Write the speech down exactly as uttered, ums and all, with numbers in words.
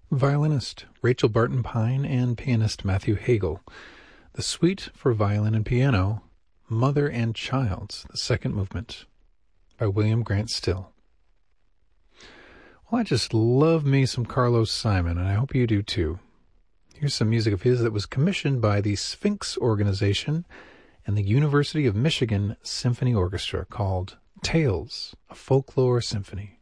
Violinist Rachel Barton Pine and pianist Matthew Hagel. The Suite for Violin and Piano, Mother and Child, the Second Movement, by William Grant Still. Well, I just love me some Carlos Simon, and I hope you do too. Here's some music of his that was commissioned by the Sphinx Organization and the University of Michigan Symphony Orchestra, called Tales, a Folklore Symphony.